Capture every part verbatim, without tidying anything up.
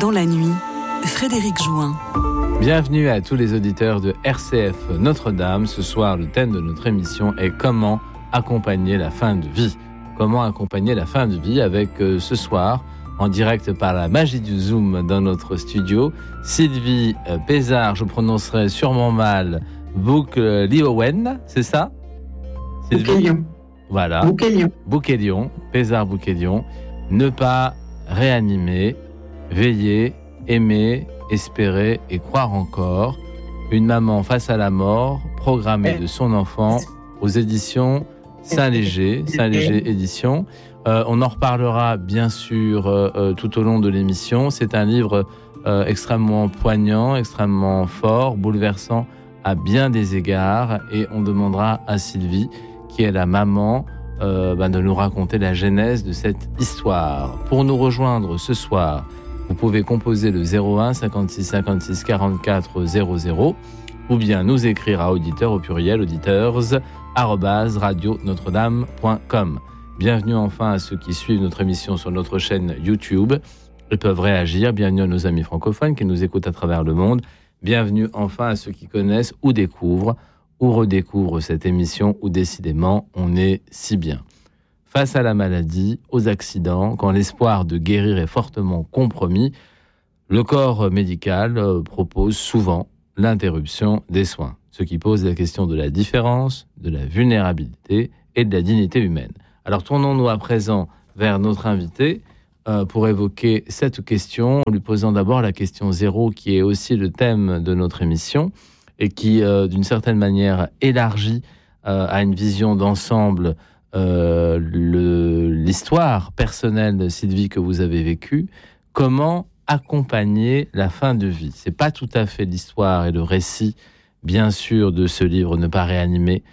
Dans la nuit, Frédéric Jouin. Bienvenue à tous les auditeurs de R C F Notre-Dame. Ce soir, le thème de notre émission est comment accompagner la fin de vie. Comment accompagner la fin de vie avec euh, ce soir, en direct par la magie du Zoom dans notre studio, Sylvie euh, Pézard, je prononcerai sûrement mal, Bouk-Liowen, c'est ça Bouquelion. Voilà. Bouquelion. Bouquelion, Pézard Bouquelion. Ne pas réanimer, veiller, aimer, espérer et croire encore. Une maman face à la mort, programmée de son enfant aux éditions Saint-Léger, Saint-Léger Éditions. Euh, on en reparlera bien sûr euh, euh, tout au long de l'émission. C'est un livre euh, extrêmement poignant, extrêmement fort, bouleversant à bien des égards. Et on demandera à Sylvie, qui est la maman, euh, bah, de nous raconter la genèse de cette histoire. Pour nous rejoindre ce soir, vous pouvez composer le zéro un cinquante-six cinquante-six quarante-quatre zéro zéro ou bien nous écrire à auditeur au pluriel auditeurs arobase radio notre dame point com. Bienvenue enfin à ceux qui suivent notre émission sur notre chaîne YouTube et peuvent réagir. Bienvenue à nos amis francophones qui nous écoutent à travers le monde. Bienvenue enfin à ceux qui connaissent ou découvrent ou redécouvrent cette émission où décidément on est si bien. Face à la maladie, aux accidents, quand l'espoir de guérir est fortement compromis, le corps médical euh, propose souvent l'interruption des soins, ce qui pose la question de la différence, de la vulnérabilité et de la dignité humaine. Alors tournons-nous à présent vers notre invité euh, pour évoquer cette question, en lui posant d'abord la question zéro, qui est aussi le thème de notre émission et qui, euh, d'une certaine manière, élargit euh, à une vision d'ensemble Euh, le, l'histoire personnelle de Sylvie que vous avez vécue. Comment accompagner la fin de vie? C'est pas tout à fait l'histoire et le récit, bien sûr, de ce livre Ne pas réanimer,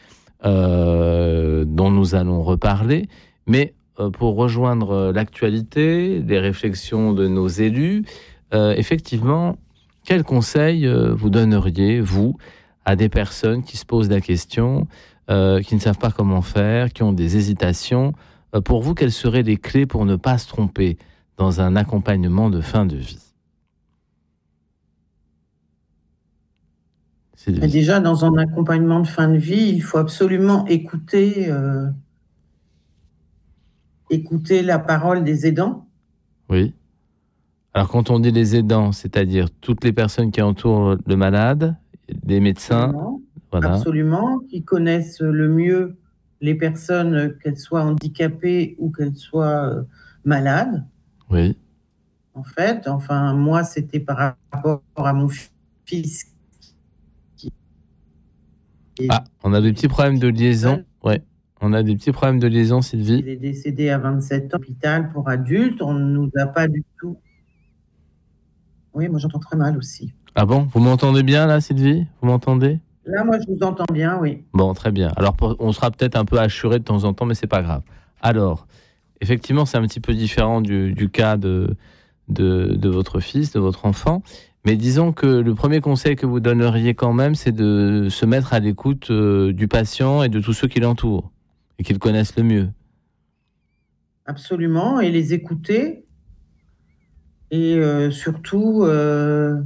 euh, dont nous allons reparler, mais euh, pour rejoindre l'actualité, les réflexions de nos élus, euh, effectivement, quels conseils euh, vous donneriez, vous, à des personnes qui se posent la question, Euh, qui ne savent pas comment faire, qui ont des hésitations. Euh, pour vous, quelles seraient les clés pour ne pas se tromper dans un accompagnement de fin de vie? Mais déjà, dans un accompagnement de fin de vie, il faut absolument écouter, euh, écouter la parole des aidants. Oui. Alors, quand on dit les aidants, c'est-à-dire toutes les personnes qui entourent le malade, les médecins. Absolument. Voilà. Absolument, qui connaissent le mieux les personnes, qu'elles soient handicapées ou qu'elles soient euh, malades. Oui. En fait, enfin, moi, c'était par rapport à mon fils. Qui... Ah, on a des petits problèmes de liaison. Ouais, on a des petits problèmes de liaison, Sylvie. Il est décédé à vingt-sept ans, hôpital pour adultes. On ne nous a pas du tout. Oui, moi, j'entends très mal aussi. Ah bon? Vous m'entendez bien, là, Sylvie? Vous m'entendez? Là, moi, je vous entends bien, oui. Bon, très bien. Alors, pour, on sera peut-être un peu assuré de temps en temps, mais c'est pas grave. Alors, effectivement, c'est un petit peu différent du, du cas de, de, de votre fils, de votre enfant. Mais disons que le premier conseil que vous donneriez quand même, c'est de se mettre à l'écoute euh, du patient et de tous ceux qui l'entourent et qui le connaissent le mieux. Absolument, et les écouter. Et euh, surtout, euh,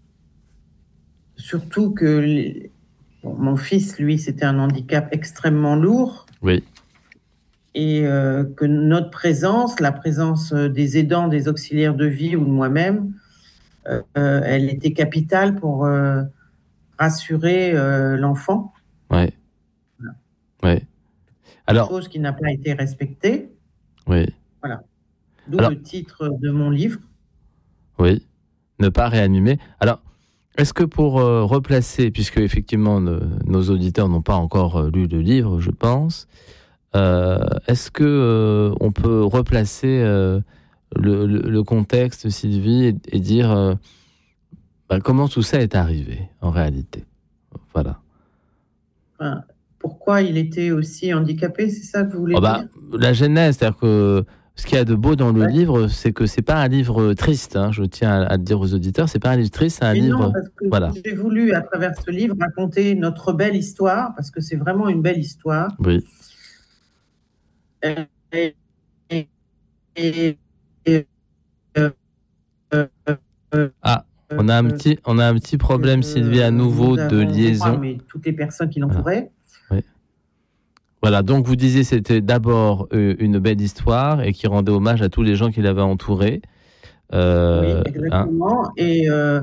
surtout que... Les... Bon, mon fils, lui, c'était un handicap extrêmement lourd. Oui. Et euh, que notre présence, la présence des aidants, des auxiliaires de vie ou de moi-même, euh, elle était capitale pour euh, rassurer euh, l'enfant. Oui. Voilà. Oui. Alors. Chose qui n'a pas été respectée. Oui. Voilà. D'où Alors, le titre de mon livre. Oui. Ne pas réanimer. Alors. Est-ce que pour euh, replacer, puisque effectivement ne, nos auditeurs n'ont pas encore euh, lu le livre, je pense, euh, est-ce que euh, on peut replacer euh, le, le, le contexte, Sylvie, et, et dire euh, bah, comment tout ça est arrivé en réalité? Voilà. Enfin, pourquoi il était aussi handicapé, c'est ça que vous voulez oh bah, dire? La genèse, c'est-à-dire que ce qu'il y a de beau dans le ouais. livre, c'est que c'est pas un livre triste. Hein, je tiens à, à le dire aux auditeurs, c'est pas un livre triste, c'est un Mais livre. Non, parce que voilà. J'ai voulu à travers ce livre raconter notre belle histoire, parce que c'est vraiment une belle histoire. Oui. Et, et, et, et euh, euh, euh, Ah, on a un petit, on a un petit problème, euh, Sylvie, à nouveau de avons, liaison. crois, mais toutes les personnes qui l'entouraient. Oui. Voilà, donc vous disiez c'était d'abord euh, une belle histoire et qui rendait hommage à tous les gens qui l'avaient entouré. Euh, oui, exactement. Hein. Et, euh,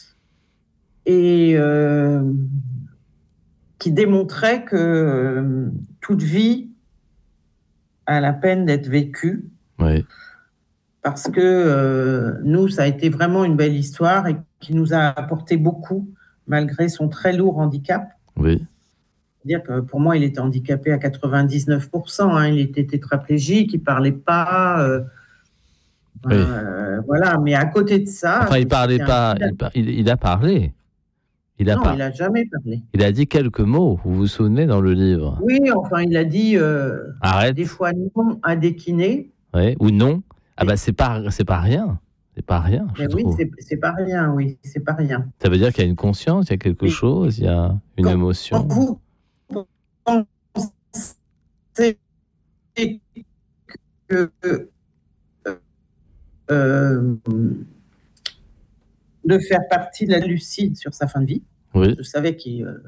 et euh, qui démontrait que euh, toute vie a la peine d'être vécue. Oui. Parce que euh, nous, ça a été vraiment une belle histoire et qui nous a apporté beaucoup, malgré son très lourd handicap. Oui. C'est-à-dire que pour moi, il était handicapé à quatre-vingt-dix-neuf pour cent. Hein, il était tétraplégique, il ne parlait pas. Euh, oui. euh, voilà, mais à côté de ça. Enfin, il ne parlait pas. Il, il, il a parlé. Il a non, par... il n'a jamais parlé. Il a dit quelques mots, vous vous souvenez, dans le livre? Oui, enfin, il a dit euh, Arrête. Des fois non à des kinés. Oui, ou non. Ah ben, c'est pas, c'est pas rien. C'est pas rien, je mais oui, trouve. c'est, c'est pas rien, oui, c'est pas rien. Ça veut dire qu'il y a une conscience, il y a quelque mais chose, il y a une quand, émotion. Quand vous pensez que euh, de faire partie de la lucide sur sa fin de vie, oui. je savais qu'il euh,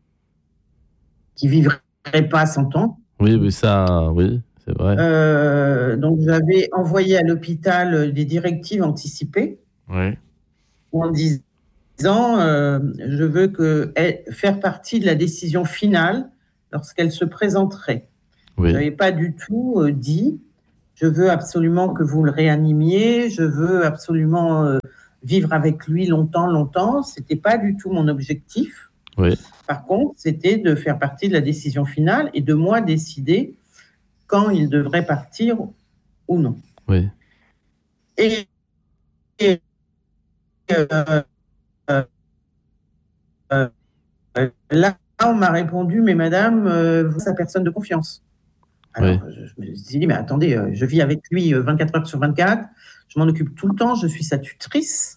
qu'il vivrait pas cent ans. Oui, mais ça, oui. C'est vrai. Euh, donc, j'avais envoyé à l'hôpital des directives anticipées oui. en disant euh, je veux que, elle, faire partie de la décision finale lorsqu'elle se présenterait. Oui. Je n'avais pas du tout euh, dit je veux absolument que vous le réanimiez, je veux absolument euh, vivre avec lui longtemps, longtemps. Ce n'était pas du tout mon objectif. Oui. Par contre, c'était de faire partie de la décision finale et de moi décider quand il devrait partir ou non. Oui. Et, et euh, euh, euh, là, on m'a répondu, mais madame, euh, vous êtes sa personne de confiance. Alors, oui. je, je me suis dit, mais attendez, euh, je vis avec lui vingt-quatre heures sur vingt-quatre, je m'en occupe tout le temps, je suis sa tutrice.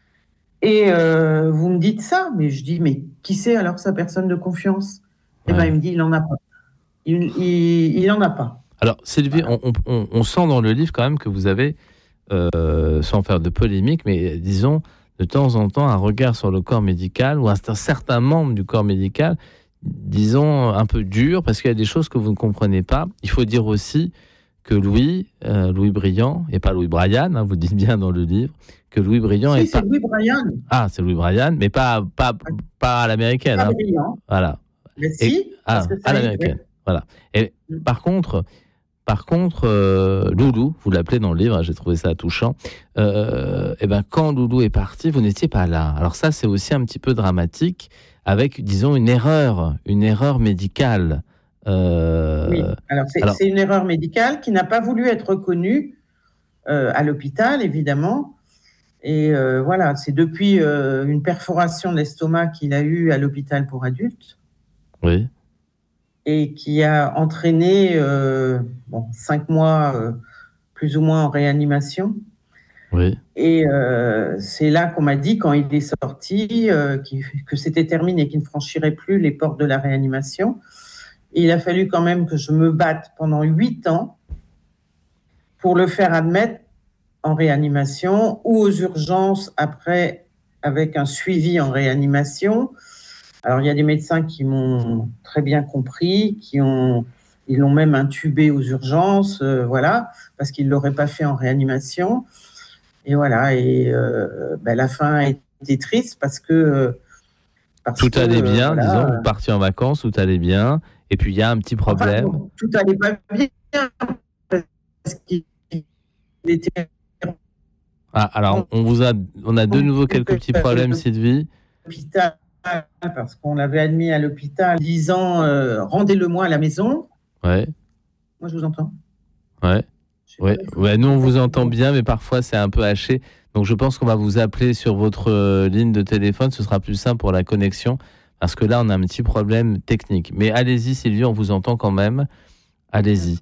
Et euh, vous me dites ça, mais je dis, mais qui c'est alors sa personne de confiance? Eh bien, il me dit, il n'en a pas. Il, il, il en a pas. Alors, Sylvie, voilà. on, on, on sent dans le livre quand même que vous avez, euh, sans faire de polémique, mais disons, de temps en temps, un regard sur le corps médical ou un, un certain membre du corps médical, disons, un peu dur, parce qu'il y a des choses que vous ne comprenez pas. Il faut dire aussi que Louis, euh, Louis Briand, et pas Louis Brian, hein, vous dites bien dans le livre, que Louis Briand si, est c'est pas... Louis Brian. Ah, c'est Louis Brian, mais pas, pas, pas à l'américaine. Pas hein. Briand. Voilà. Mais si, et, ah, à l'américaine. Ouais. Voilà. Et mm. par contre... Par contre, euh, Loulou, vous l'appelez dans le livre, hein, j'ai trouvé ça touchant, euh, et ben, quand Loulou est parti, vous n'étiez pas là. Alors ça, c'est aussi un petit peu dramatique, avec, disons, une erreur, une erreur médicale. Euh, oui, alors c'est, alors c'est une erreur médicale qui n'a pas voulu être reconnue euh, à l'hôpital, évidemment. Et euh, voilà, c'est depuis euh, une perforation de l'estomac qu'il a eue à l'hôpital pour adultes. Oui. Et qui a entraîné euh, bon, cinq mois euh, plus ou moins en réanimation. Oui. Et euh, c'est là qu'on m'a dit, quand il est sorti, euh, que c'était terminé, qu'il ne franchirait plus les portes de la réanimation. Et il a fallu quand même que je me batte pendant huit ans pour le faire admettre en réanimation ou aux urgences après, avec un suivi en réanimation. Alors, il y a des médecins qui m'ont très bien compris, qui ont, ils l'ont même intubé aux urgences, euh, voilà, parce qu'ils ne l'auraient pas fait en réanimation. Et voilà, et euh, ben, la fin a été triste parce que... Parce tout que, allait bien, euh, voilà, disons, vous partiez en vacances, tout allait bien, et puis il y a un petit problème. Enfin, bon, tout allait pas bien, parce qu'il était... Ah, alors, on, vous a, on a de nouveau quelques petits problèmes, Sylvie. Hôpital. Parce qu'on l'avait admis à l'hôpital disant euh, rendez-le-moi à la maison. Ouais. Moi, je vous entends. Ouais. Ouais. ouais. Nous, on vous entend bien, mais parfois, c'est un peu haché. Donc, je pense qu'on va vous appeler sur votre euh, ligne de téléphone. Ce sera plus simple pour la connexion. Parce que là, on a un petit problème technique. Mais allez-y, Sylvie, on vous entend quand même. Allez-y.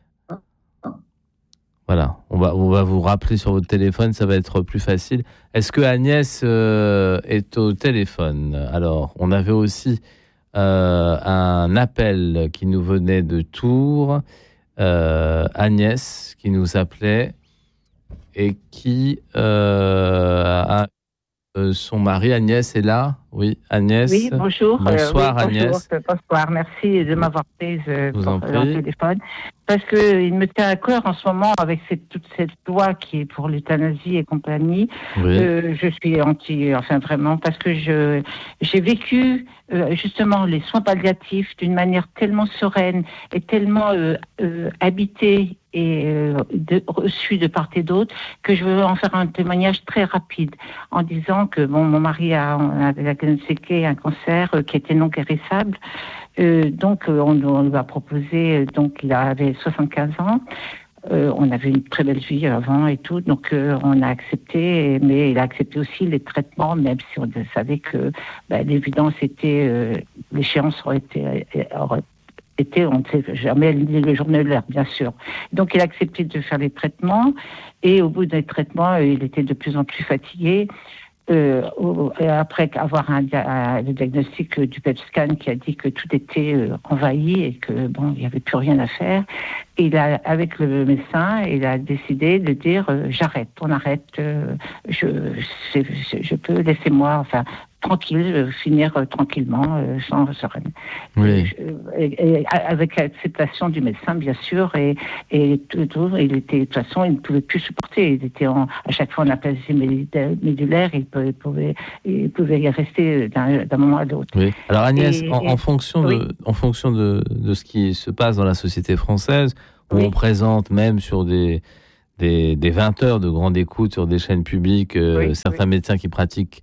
Voilà, on va, on va vous rappeler sur votre téléphone, ça va être plus facile. Est-ce que Agnès euh, est au téléphone? Alors, on avait aussi euh, un appel qui nous venait de Tours. Euh, Agnès qui nous appelait. et qui euh, a euh, son mari. Agnès est là. Oui, Agnès. Oui, bonjour. Bonsoir, euh, oui, Agnès. Bonjour, bonsoir. Merci de m'avoir prise euh, Vous pour en le prie. téléphone. Parce que il me tient à cœur en ce moment avec cette, toute cette loi qui est pour l'euthanasie et compagnie. Oui. Euh, je suis anti, enfin vraiment, parce que je j'ai vécu euh, justement les soins palliatifs d'une manière tellement sereine et tellement euh, euh, habitée et euh, de, reçue de part et d'autre que je veux en faire un témoignage très rapide en disant que bon, mon mari a, a diagnostiqué un cancer euh, qui était non guérissable. Euh, donc euh, on, on lui a proposé, euh, donc il avait soixante-quinze ans. Euh, on avait une très belle vie avant et tout, donc euh, on a accepté, mais il a accepté aussi les traitements, même si on savait que ben, l'évidence était, euh, l'échéance aurait été, aurait été, on ne sait jamais le journal, bien sûr. Donc il a accepté de faire les traitements, et au bout des traitements, il était de plus en plus fatigué. Euh, après avoir un, un, le diagnostic du P E T scan qui a dit que tout était euh, envahi et que bon, il n'y avait plus rien à faire. Et il a, avec le médecin, il a décidé de dire euh, j'arrête, on arrête, euh, je, je, je peux, laissez-moi, enfin tranquille, euh, finir euh, tranquillement, euh, sans sereine. Oui. Et, et, et avec l'acceptation du médecin, bien sûr, et, et tout, tout, il était, de toute façon, il ne pouvait plus supporter. Il était en, à chaque fois en aplasie médulaire, il pouvait, pouvait, il pouvait y rester d'un, d'un moment à l'autre. Oui. Alors Agnès, et, en, et, en fonction, de, oui. en fonction de, de ce qui se passe dans la société française, où oui. on présente même sur des, des, des vingt heures de grande écoute sur des chaînes publiques, euh, Oui, certains oui. médecins qui pratiquent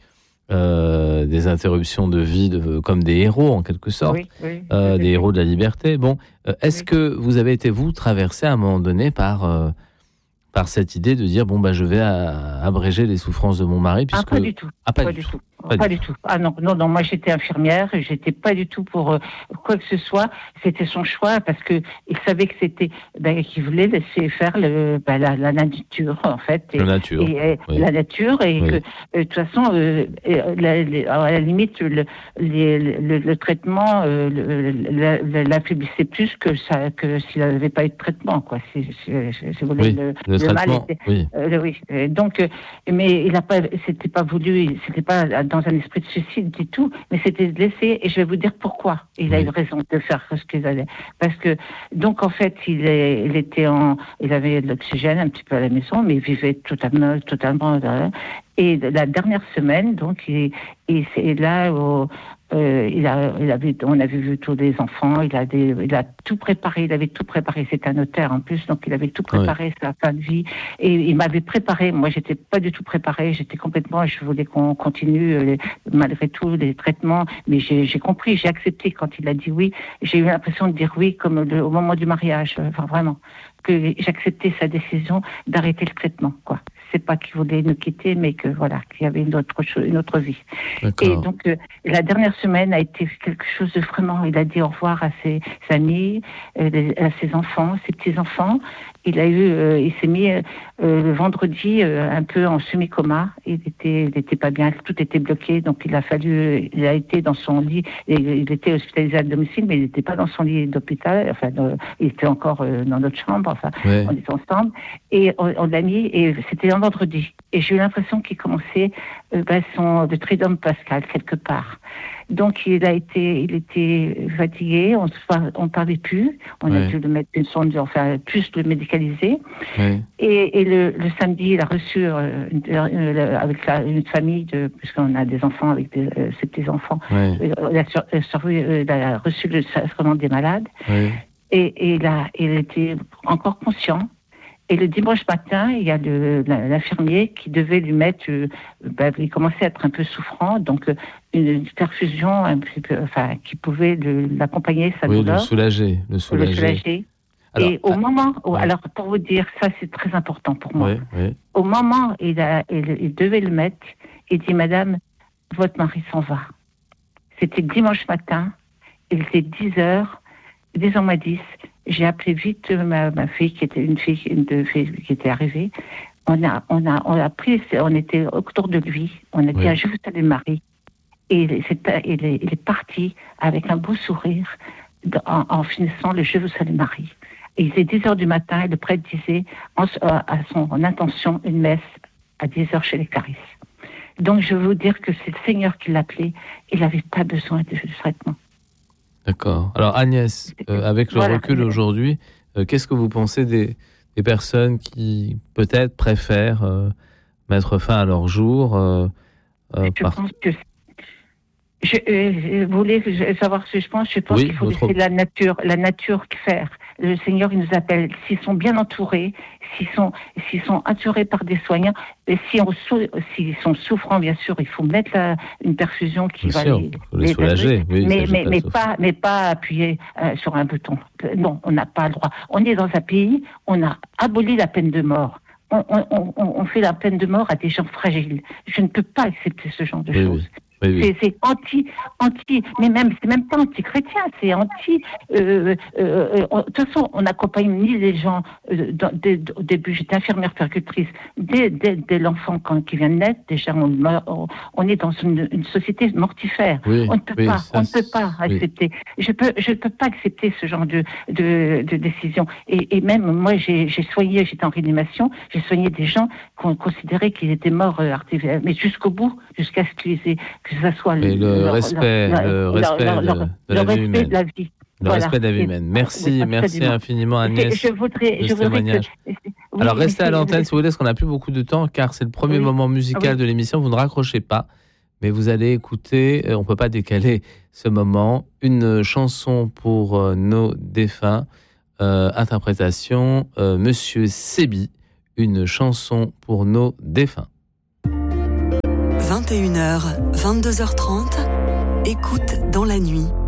euh, des interruptions de vie de, comme des héros en quelque sorte, oui, oui, euh, des oui. héros de la liberté. Bon, euh, est-ce Oui. que vous avez été, vous, traversé à un moment donné par, euh, par cette idée de dire, bon, bah, je vais à, abréger les souffrances de mon mari, puisque... Ah, pas du tout. Ah, pas, pas du du tout. tout. Pas, Pas du du tout. tout. Ah non, non, non. Moi, j'étais infirmière. J'étais pas du tout pour euh, quoi que ce soit. C'était son choix parce que il savait que c'était, ben, qu'il voulait laisser faire le, ben, la, la nature en fait. Et, La nature. Et, et, Oui. La nature et Oui. que, euh, de toute façon, euh, la, la, à la limite, le, le, le, le traitement euh, le, l'affaiblissait plus que ça, que s'il n'avait pas eu de traitement, quoi. Si, si, si, si vous voulez, Oui. le, Le, le mal traitement. était. Oui. Euh, oui. Et donc, euh, mais il n'a pas, c'était pas voulu, c'était pas dans un esprit de suicide du tout, mais c'était de laisser, et je vais vous dire pourquoi il oui. a eu raison de faire ce qu'il allait. Parce que, donc en fait, il, est, il était en, il avait de l'oxygène un petit peu à la maison, mais il vivait totalement, totalement, et la dernière semaine, donc, il, il c'est là où, Euh, il a, il avait, on avait vu tous les enfants, il a, des, il a tout préparé, il avait tout préparé. C'est un notaire en plus, donc il avait tout préparé, oui. Sa fin de vie. Et il m'avait préparé. Moi, j'étais pas du tout préparée. J'étais complètement. Je voulais qu'on continue euh, malgré tout les traitements. Mais j'ai, j'ai compris, j'ai accepté quand il a dit oui. J'ai eu l'impression de dire oui, comme le, au moment du mariage. Enfin, vraiment, que j'acceptais sa décision d'arrêter le traitement, quoi. C'est pas qu'il voulait nous quitter, mais que voilà, qu'il y avait une autre chose, une autre vie. D'accord. Et donc euh, la dernière semaine a été quelque chose de vraiment. Il a dit au revoir à ses amis, euh, à ses enfants, ses petits enfants. Il a eu, euh, il s'est mis euh, le vendredi euh, un peu en semi-coma. Il était, il était pas bien, tout était bloqué, donc il a fallu, il a été dans son lit. Et il était hospitalisé à domicile, mais il n'était pas dans son lit d'hôpital. Enfin, euh, il était encore euh, dans notre chambre. Enfin, ouais. On était ensemble et on, on l'a mis. Et c'était un vendredi. Et j'ai eu l'impression qu'il commençait euh, ben, son de triduum pascal quelque part. Donc il a été, il était fatigué, on ne parlait plus, on ouais. a dû le mettre une sonde, enfin plus le médicaliser. Ouais. Et, et le, le samedi, il a reçu euh, une, une, avec la, une famille, de, puisqu'on a des enfants avec des, euh, ses petits enfants, ouais. il, a sur, il a reçu le sacrement des malades. Ouais. Et, et il, a, il était encore conscient. Et le dimanche matin, il y a le, l'infirmier qui devait lui mettre, euh, ben, il commençait à être un peu souffrant, donc euh, une perfusion un petit peu, enfin, qui pouvait le, l'accompagner, sa oui, douleur. le soulager, le soulager. Le soulager. Alors, et au ah, moment, où, ouais. alors pour vous dire, ça c'est très important pour moi. Oui, oui. Au moment où il, a, il, il devait le mettre, il dit, Madame, votre mari s'en va. C'était dimanche matin, il était dix heures, dix heures moins dix. J'ai appelé vite ma, ma fille, qui était une fille, une de fille qui était arrivée. On a, on a, on a pris, on était autour de lui. On a dit, oui. Je vous salue Marie. Et il est, il, est, il est parti avec un beau sourire en, en finissant le Je vous salue Marie. Et il était dix heures du matin et le prêtre disait en, à son en intention une messe à dix heures chez les Clarisses. Donc je veux vous dire que c'est le Seigneur qui l'appelait. Il n'avait pas besoin de, de traitement. D'accord. Alors Agnès, euh, avec le voilà. recul aujourd'hui, euh, qu'est-ce que vous pensez des, des personnes qui peut-être préfèrent euh, mettre fin à leur jour euh, euh, Je par... pense que je, euh, vous voulez savoir ce que je pense Je pense Oui, qu'il faut votre... laisser la nature, la nature faire. Le Seigneur, il nous appelle. S'ils sont bien entourés, s'ils sont, s'ils sont entourés par des soignants, et si on, s'ils sont souffrants, bien sûr, il faut mettre la, une perfusion qui bien va sûr, les, faut les soulager. Oui, mais mais, pas, mais pas, mais pas appuyer euh, sur un bouton. Non, on n'a pas le droit. On est dans un pays, on a aboli la peine de mort. On, on, on, on fait la peine de mort à des gens fragiles. Je ne peux pas accepter ce genre de oui, choses. Oui. Oui, oui. C'est, c'est anti, anti, mais même, c'est même pas anti-chrétien, c'est anti. Euh, euh, euh, de toute façon, on n'accompagne ni les gens. Euh, dans, dès, au début, j'étais infirmière puéricultrice. Dès, dès, dès l'enfant quand qui vient de naître, déjà, on, on, on est dans une, une société mortifère. Oui, on ne peut oui, pas, ça, on ne peut pas accepter. Oui. Je peux, je peux pas accepter ce genre de, de, de décision. Et, et même moi, j'ai, j'ai soigné, j'étais en réanimation, j'ai soigné des gens qu'on considérait qu'ils étaient morts euh, artificiellement, mais jusqu'au bout, jusqu'à ce qu'ils aient que ça soit le, le leur, respect, leur, le leur, respect leur, de, leur, de le la vie respect humaine. de la vie. Le voilà. respect de la vie humaine. Merci, oui, merci infiniment Agnès. Je, je voudrais, de je voudrais témoignage. que, oui, Alors restez à l'antenne je... si vous voulez, parce qu'on n'a plus beaucoup de temps, car c'est le premier oui. moment musical oui. de l'émission. Vous ne raccrochez pas, mais vous allez écouter, on ne peut pas décaler ce moment, une chanson pour euh, nos défunts, euh, interprétation euh, Monsieur Sébi, une chanson pour nos défunts. vingt et une heures, vingt-deux heures trente, écoute dans la nuit.